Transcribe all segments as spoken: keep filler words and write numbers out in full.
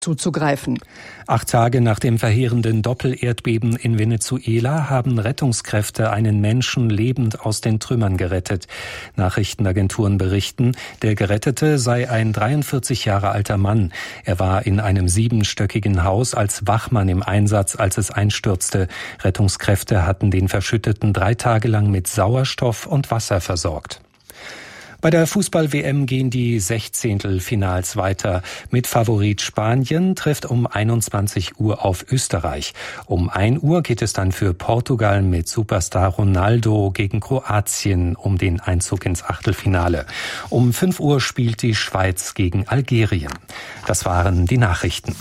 zuzugreifen. Acht Tage nach dem verheerenden Doppelerdbeben in Venezuela haben Rettungskräfte einen Menschen lebend aus den Trümmern gerettet. Nachrichtenagenturen berichten, der Gerettete sei ein dreiundvierzig Jahre alter Mann. Er war in einem siebenstöckigen Haus als Wachmann im Einsatz, als es einstürzte. Rettungskräfte hatten den Verschütteten drei Tage lang mit Sauerstoff und Wasser versorgt. Bei der Fußball-W M gehen die Sechzehntelfinals weiter. Mit Favorit Spanien trifft um einundzwanzig Uhr auf Österreich. Um ein Uhr geht es dann für Portugal mit Superstar Ronaldo gegen Kroatien um den Einzug ins Achtelfinale. Um fünf Uhr spielt die Schweiz gegen Algerien. Das waren die Nachrichten.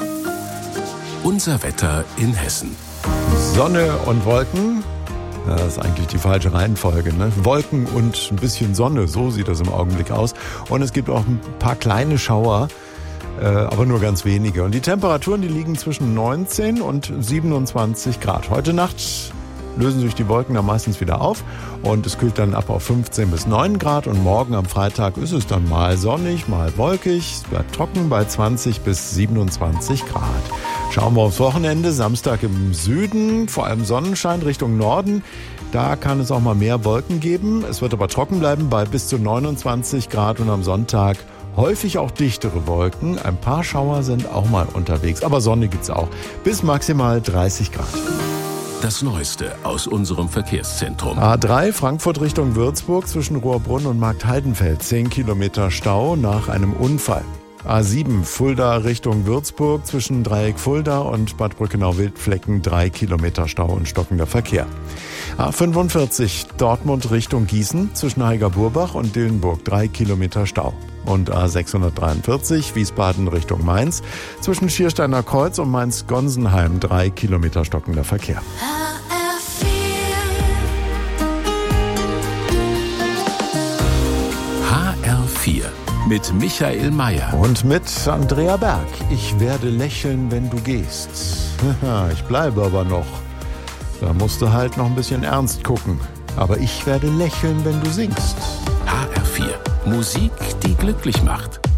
Unser Wetter in Hessen. Sonne und Wolken. Das ist eigentlich die falsche Reihenfolge, ne? Wolken und ein bisschen Sonne, so sieht das im Augenblick aus. Und es gibt auch ein paar kleine Schauer, äh, aber nur ganz wenige. Und die Temperaturen, die liegen zwischen neunzehn und siebenundzwanzig Grad. Heute Nacht lösen sich die Wolken dann meistens wieder auf und es kühlt dann ab auf fünfzehn bis neun Grad. Und morgen am Freitag ist es dann mal sonnig, mal wolkig. Es bleibt trocken bei zwanzig bis siebenundzwanzig Grad. Schauen wir aufs Wochenende. Samstag im Süden, vor allem Sonnenschein Richtung Norden. Da kann es auch mal mehr Wolken geben. Es wird aber trocken bleiben bei bis zu neunundzwanzig Grad und am Sonntag häufig auch dichtere Wolken. Ein paar Schauer sind auch mal unterwegs, aber Sonne gibt's auch. Bis maximal dreißig Grad. Das Neueste aus unserem Verkehrszentrum. A drei Frankfurt Richtung Würzburg zwischen Rohrbrunn und Marktheidenfeld. zehn Kilometer Stau nach einem Unfall. A sieben Fulda Richtung Würzburg zwischen Dreieck Fulda und Bad Brückenau-Wildflecken drei Kilometer Stau und stockender Verkehr. A fünfundvierzig Dortmund Richtung Gießen zwischen Heiger-Burbach und Dillenburg drei Kilometer Stau. Und A sechshundertdreiundvierzig Wiesbaden Richtung Mainz zwischen Schiersteiner Kreuz und Mainz-Gonsenheim drei Kilometer stockender Verkehr. H R vier mit Michael Mayer. Und mit Andrea Berg. Ich werde lächeln, wenn du gehst. Ich bleibe aber noch. Da musst du halt noch ein bisschen ernst gucken. Aber ich werde lächeln, wenn du singst. H R vier. Musik, die glücklich macht.